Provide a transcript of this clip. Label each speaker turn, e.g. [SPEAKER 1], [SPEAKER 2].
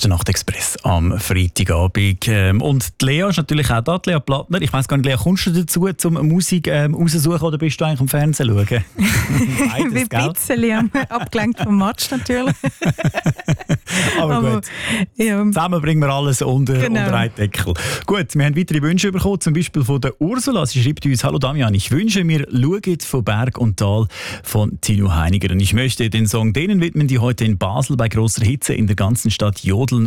[SPEAKER 1] der Nachtexpress am Freitagabend. Und die Lea ist natürlich auch da, die Lea Plattner. Ich weiss gar nicht, Lea, kommst du dazu, zum Musik raussuchen oder bist du eigentlich am Fernsehen schauen?
[SPEAKER 2] Beides, ein bisschen abgelenkt vom Match natürlich.
[SPEAKER 1] Aber gut,
[SPEAKER 2] ja.
[SPEAKER 1] Zusammen bringen wir alles unter einen Deckel. Gut, wir haben weitere Wünsche bekommen, zum Beispiel von der Ursula. Sie schreibt uns: Hallo Damian, ich wünsche mir «Schaut von Berg und Tal» von Tino Heiniger. Und ich möchte den Song denen widmen, die heute in Basel bei grosser Hitze in der ganzen Stadt jodeln